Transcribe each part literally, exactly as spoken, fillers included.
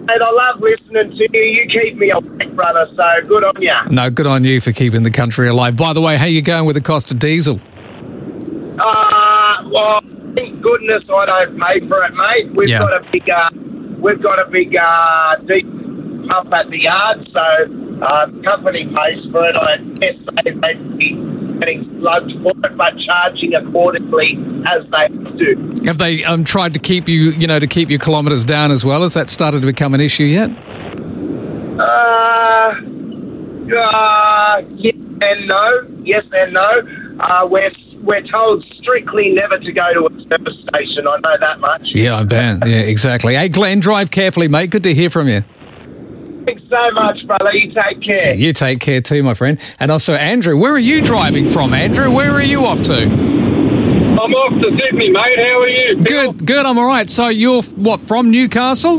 Mate, I love listening to you. You keep me awake, brother, so good on ya. No, good on you for keeping the country alive. By the way, how you going with the cost of diesel? Uh, well, thank goodness I don't pay for it, mate. We've Yeah. got a big, uh, we've got a big uh, deep pump at the yard, so uh, the company pays for it. I guess they may be getting slugged for it, but charging accordingly as they do. Have they um, tried to keep you, you know, to keep your kilometres down as well? Has that started to become an issue yet? Uh, uh, yes and no. Yes and no. Uh, we're we're told strictly never to go to a service station. I know that much. Yeah, I bet. Yeah, exactly. Hey, Glenn, drive carefully, mate. Good to hear from you. Thanks so much, brother. You take care. You take care too, my friend. And also, Andrew, where are you driving from, Andrew? Where are you off to? I'm off to Sydney, mate. How are you? Good, good. I'm all right. So you're, what, from Newcastle?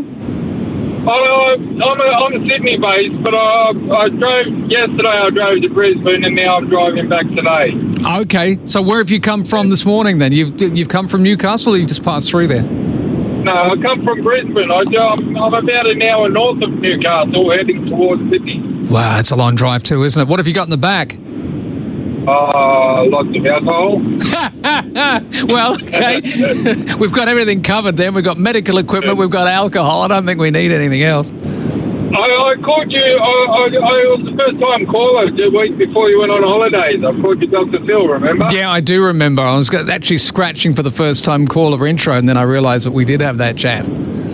I, I'm, a, I'm Sydney based, but I, I drove yesterday. I drove to Brisbane, and now I'm driving back today. Okay. So where have you come from this morning then? You've you've come from Newcastle, or you just passed through there? No, I come from Brisbane. I, I'm, I'm about an hour north of Newcastle, heading towards Sydney. Wow, it's a long drive too, isn't it? What have you got in the back? Uh, lots of alcohol. Well, okay. We've got everything covered then. We've got medical equipment. We've got alcohol. I don't think we need anything else. I, I called you, I, I, I was the first time caller the week before you went on holidays. I called you Doctor Phil, remember? Yeah, I do remember. I was actually scratching for the first time caller intro, and then I realised that we did have that chat.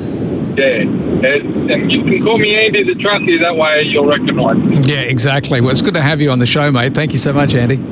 Yeah, and, and you can call me Andy the Trusty, that way you'll recognise me. Yeah, exactly. Well, it's good to have you on the show, mate. Thank you so much, Andy.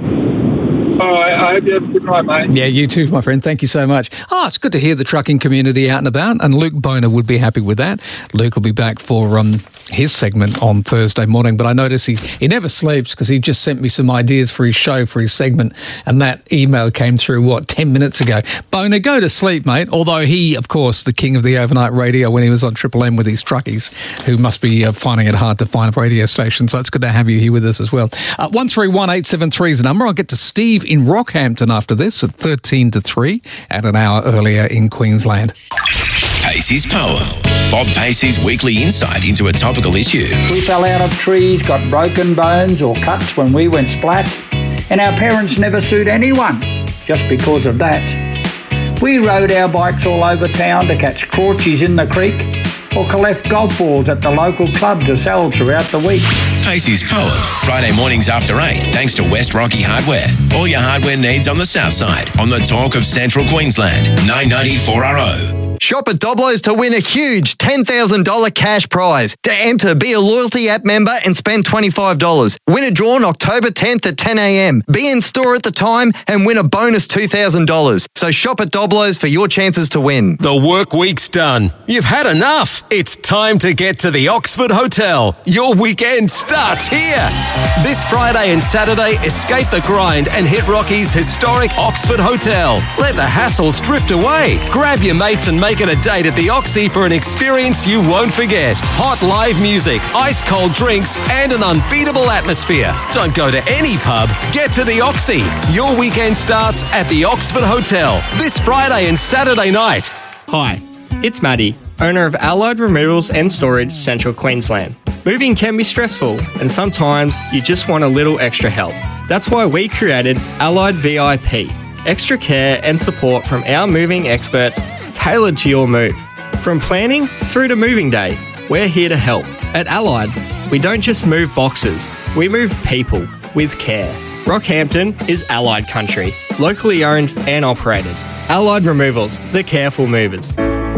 All right, I hope you have a good night, mate. Yeah, you too, my friend. Thank you so much. Oh, it's good to hear the trucking community out and about, and Luke Boner would be happy with that. Luke will be back for um, his segment on Thursday morning, but I notice he, he never sleeps because he just sent me some ideas for his show, for his segment, and that email came through, what, ten minutes ago. Boner, go to sleep, mate, although he, of course, the king of the overnight radio when he was on Triple M with his truckies, who must be uh, finding it hard to find a radio station, so it's good to have you here with us as well. Uh, one three one eight seven three is the number. I'll get to Steve in Rockhampton after this at thirteen to three and an hour earlier in Queensland. Pacey's Poem. Bob Pacey's weekly insight into a topical issue. We fell out of trees, got broken bones or cuts when we went splat, and our parents never sued anyone just because of that. We rode our bikes all over town to catch crawchies in the creek or collect golf balls at the local club to sell throughout the week. Pacey's Poem. Friday mornings after eight, thanks to West Rocky Hardware. All your hardware needs on the south side. On the talk of Central Queensland. nine ninety-four R O. Shop at Doblo's to win a huge ten thousand dollars cash prize. To enter, be a Loyalty app member and spend twenty-five dollars. Winner drawn October tenth at ten a.m. Be in store at the time and win a bonus two thousand dollars. So shop at Doblo's for your chances to win. The work week's done. You've had enough. It's time to get to the Oxford Hotel. Your weekend starts here. This Friday and Saturday, escape the grind and hit Rocky's historic Oxford Hotel. Let the hassles drift away. Grab your mates and make it a date at the Oxy for an experience you won't forget. Hot live music, ice cold drinks, and an unbeatable atmosphere. Don't go to any pub. Get to the Oxy. Your weekend starts at the Oxford Hotel this Friday and Saturday night. Hi, it's Maddie, owner of Allied Removals and Storage, Central Queensland. Moving can be stressful, and sometimes you just want a little extra help. That's why we created Allied V I P. Extra care and support from our moving experts tailored to your move. From planning through to moving day, we're here to help. At Allied, we don't just move boxes, we move people with care. Rockhampton is Allied country, locally owned and operated. Allied Removals, the careful movers.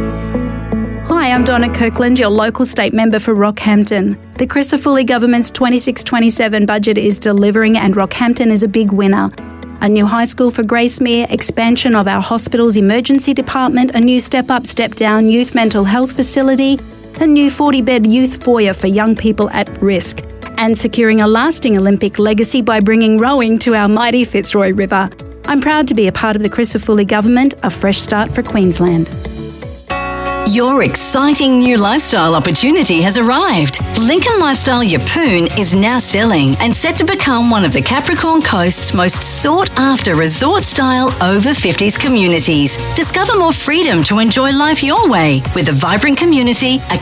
Hi, I'm Donna Kirkland, your local state member for Rockhampton. The Crisafulli government's twenty-six twenty-seven budget is delivering and Rockhampton is a big winner. A new high school for Gracemere, expansion of our hospital's emergency department, a new step-up, step-down youth mental health facility, a new forty-bed youth foyer for young people at risk, and securing a lasting Olympic legacy by bringing rowing to our mighty Fitzroy River. I'm proud to be a part of the Crisafulli government, a fresh start for Queensland. Your exciting new lifestyle opportunity has arrived. Lincoln Lifestyle Yeppoon is now selling and set to become one of the Capricorn Coast's most sought-after resort-style over fifties communities. Discover more freedom to enjoy life your way with a vibrant community, a